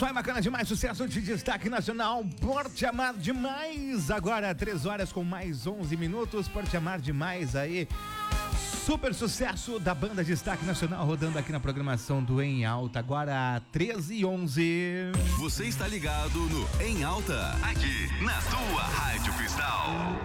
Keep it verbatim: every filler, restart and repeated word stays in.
Isso aí, bacana demais, sucesso de destaque nacional, Por Te Amar Demais, agora três horas com mais onze minutos, Por Te Amar Demais aí, super sucesso da banda Destaque Nacional rodando aqui na programação do Em Alta, agora treze e onze. Você está ligado no Em Alta, aqui na sua Rádio Cristal.